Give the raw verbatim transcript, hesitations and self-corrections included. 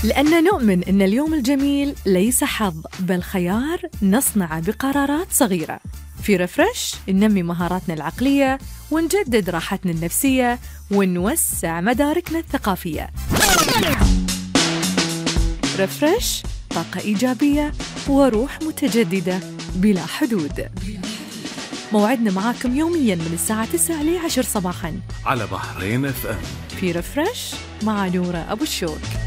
لأننا نؤمن أن اليوم الجميل ليس حظ بل خيار نصنعه بقرارات صغيرة. في ريفرش ننمي مهاراتنا العقلية ونجدد راحتنا النفسية ونوسع مداركنا الثقافية. ريفرش، طاقة إيجابية وروح متجددة بلا حدود. موعدنا معاكم يومياً من الساعة تسعة لعشر صباحاً على بحرين اف ام في ريفرش مع نورة أبو الشوك.